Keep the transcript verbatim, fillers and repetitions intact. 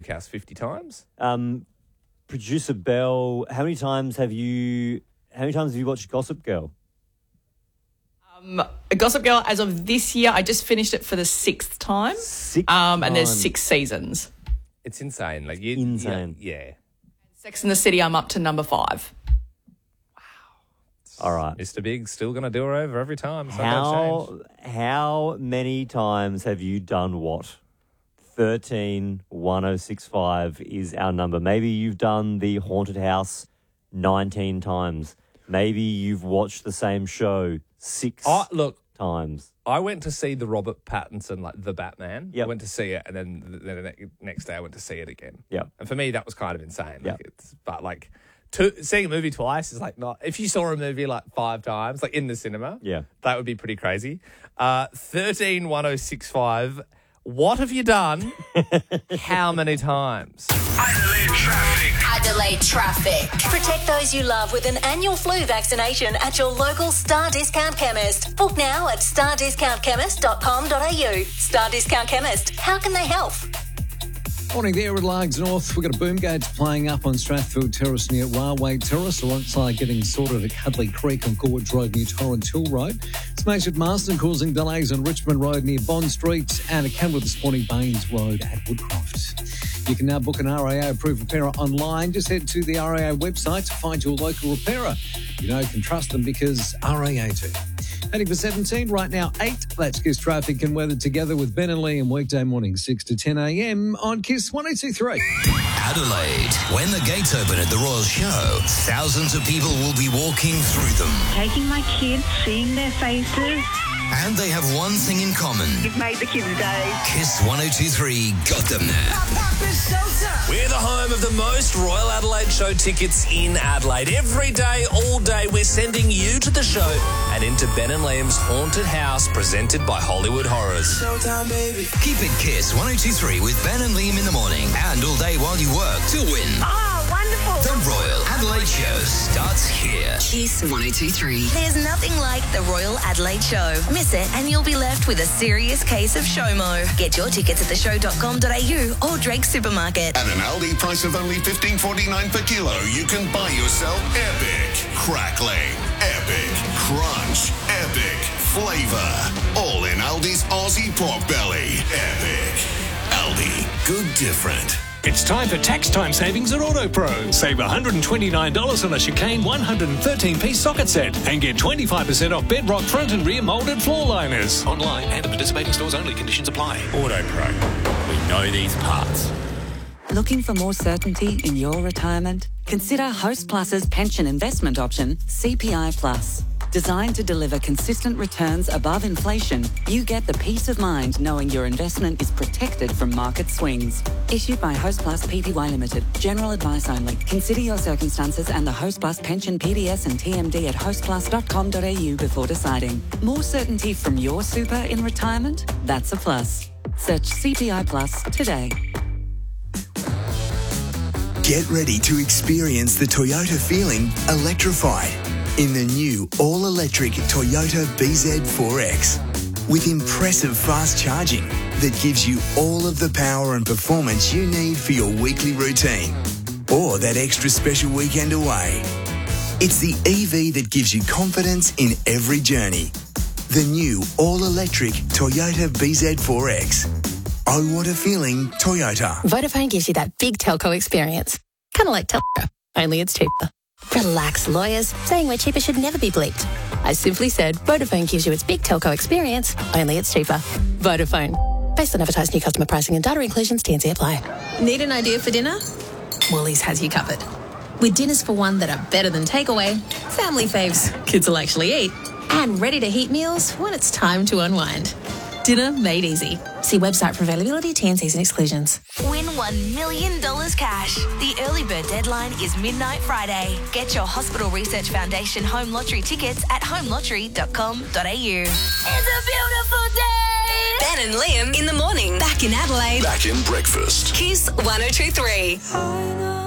House fifty times. Um, Producer Bell, how many times have you? How many times have you watched Gossip Girl? Um, Gossip Girl, as of this year, I just finished it for the sixth time. Sixth um, And there's time. six seasons. It's insane. Like you, Insane. you- yeah. Sex in the City, I'm up to number five. All right. Mister Big's still going to do her over every time. So don't How change. how many times have you done what? Thirteen one oh six five is our number. Maybe you've done the haunted house nineteen times. Maybe you've watched the same show six Oh, look, times. I went to see the Robert Pattinson, like the Batman. Yep. I went to see it, and then the, the ne- next day I went to see it again. Yep. And for me, that was kind of insane. Yep. Like it's, but like, two, seeing a movie twice is like not. If you saw a movie like five times, like in the cinema, Yeah. that would be pretty crazy. Uh, thirteen one oh six five. What have you done? How many times? Adelaide traffic. Adelaide traffic. Protect those you love with an annual flu vaccination at your local Star Discount Chemist. Book now at star discount chemist dot com dot a u. Star Discount Chemist. How can they help? Morning there at Largs North. We've got a boom gauge playing up on Strathfield Terrace near Railway Terrace, alongside getting sorted at Cudley Creek on Court Road near Torrens Hill Road. Smash at Marston, causing delays on Richmond Road near Bond Street, and a camera this morning, Baines Road at Woodcroft. You can now book an R A A approved repairer online. Just head to the R A A website to find your local repairer. You know you can trust them because R A A do. Heading for seventeen, right now eight. That's Kiss Traffic and Weather together with Ben and Lee, and weekday morning six to ten a m on Kiss one oh two three. Adelaide. When the gates open at the Royal Show, thousands of people will be walking through them. Taking my kids, seeing their faces. And they have one thing in common. You've made the kids' day. Kiss one oh two three got them there. We're the home of the most Royal Adelaide Show tickets in Adelaide. Every day, all day, we're sending you to the show and into Ben and Liam's Haunted House, presented by Hollywood Horrors. Showtime, baby. Keep it Kiss one oh two three with Ben and Liam in the morning and all day while you work to win. Oh, wonderful. The Royal Adelaide Show starts here. Kiss one oh two three. There's nothing like the Royal Adelaide Show. Miss it and you'll be left with a serious case of SHOMO. Get your tickets at the show dot com dot a u or Drake Supermarket. At an Aldi price of only fifteen forty-nine per kilo, you can buy yourself epic crackling, epic crunch, epic flavour. All in Aldi's Aussie pork belly. Epic. Aldi. Good different. It's time for tax time savings at AutoPro. Save one hundred twenty-nine dollars on a Chicane one hundred thirteen piece socket set and get twenty-five percent off Bedrock front and rear moulded floor liners. Online and at participating stores only. Conditions apply. AutoPro. We know these parts. Looking for more certainty in your retirement? Consider Host Plus's pension investment option, C P I Plus. Designed to deliver consistent returns above inflation, you get the peace of mind knowing your investment is protected from market swings. Issued by Host Plus Pty Limited. General advice only. Consider your circumstances and the Host Plus pension P D S and T M D at host plus dot com dot a u before deciding. More certainty from your super in retirement? That's a plus. Search C P I Plus today. Get ready to experience the Toyota feeling electrified in the new all-electric Toyota B Z four X. With impressive fast charging that gives you all of the power and performance you need for your weekly routine or that extra special weekend away. It's the E V that gives you confidence in every journey. The new all-electric Toyota B Z four X. Oh, what a feeling, Toyota. Vodafone gives you that big telco experience. Kind of like telco, only it's cheaper. Relax, lawyers. Saying we're cheaper should never be bleeped. I simply said Vodafone gives you its big telco experience, only it's cheaper. Vodafone. Based on advertised new customer pricing and data inclusions, T and C apply. Need an idea for dinner? Woolies has you covered. With dinners for one that are better than takeaway, family faves kids will actually eat, and ready-to-heat meals when it's time to unwind. Dinner made easy. See website for availability, T and Cs and exclusions. Win one million dollars cash. The early bird deadline is midnight Friday. Get your Hospital Research Foundation home lottery tickets at home lottery dot com dot a u. It's a beautiful day. Ben and Liam in the morning. Back in Adelaide. Back in breakfast. Kiss one oh two three.